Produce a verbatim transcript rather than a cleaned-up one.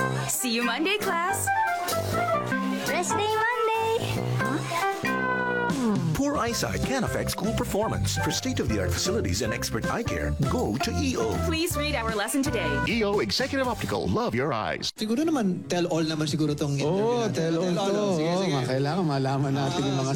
See you Monday, class. Rest day Monday. Poor eyesight can affect school performance. For state-of-the-art facilities and expert eye care, go to E O. Please read our lesson today. E O Executive Optical, love your eyes. Siguro naman, tell all naman siguro tong Oo, interview natin. tell all to. Sige, Oo, sige. ma- kailangan malaman natin yung mga